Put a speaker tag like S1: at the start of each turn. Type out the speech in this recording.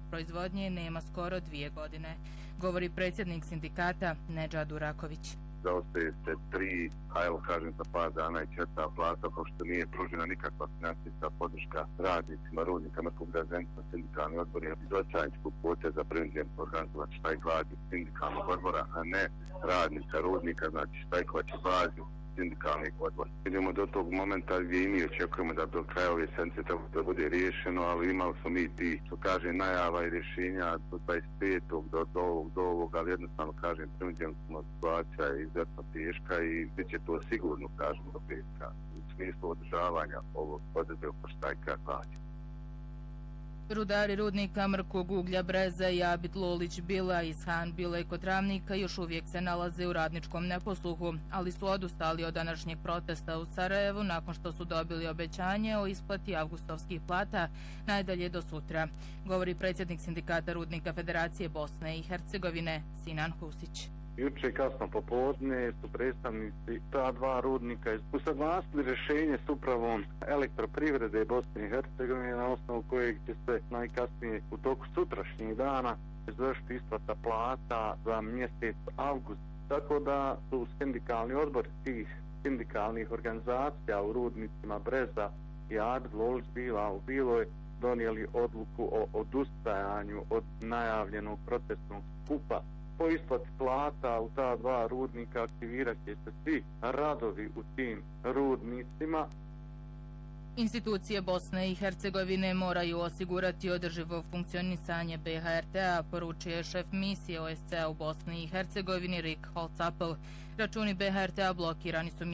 S1: proizvodnje nema skoro 2 godine, govori predsjednik sindikata Nedžad Duraković.
S2: Zaostaje se 3, a evo kažem za par dana i 4. plata, pošto nije pružena nikakva financijska podrška radnicima, rudnika, Mrkog Gazenca, sindikalni odbor je zajedničkog poteza preventivno organizovati štrajk glađu sindikalnog odbora, a ne radnika, rudnika, znači štrajkovaći glađu sindikalnih odbora. Idemo do tog momenta gdje i mi očekujemo da do kraja ove sedmice treba da bude riješeno, ali imali smo mi ti, što kaže, najava i rješenja do 25. do ovog, ali jednostavno kažem, trenutno situacija je izuzetno teška i bit će to sigurno, kažem, do petka, u smislu održavanja ovog odredbe oko štrajka glađu.
S1: Rudari rudnika Mrkog uglja Breza i Abid Lolić Bila iz Han Bila i Kotravnika još uvijek se nalaze u radničkom neposluhu, ali su odustali od današnjeg protesta u Sarajevu nakon što su dobili obećanje o isplati avgustovskih plata najdalje do sutra, govori predsjednik sindikata rudnika Federacije Bosne i Hercegovine Sinan Husić.
S3: Juče kasno popodne su predstavnici ta 2 rudnika usaglasili rješenje s upravom elektroprivrede Bosne i Hercegovine na osnovu kojeg će se najkasnije u toku sutrašnjih dana izvršiti isplata plata za mjesec avgust. Tako da su sindikalni odbori tih sindikalnih organizacija u rudnicima Breza i Abid Lolić Bila u Biloj donijeli odluku o odustajanju od najavljenog protestnog skupa. Po isplati plata u ta 2 rudnika aktivirat će se svi radovi u tim rudnicima.
S1: Institucije Bosne i Hercegovine moraju osigurati održivo funkcionisanje BHRT-a, poručuje šef misije OSCE u Bosni i Hercegovini Rik Holcapel. Računi BHRT-a blokirani su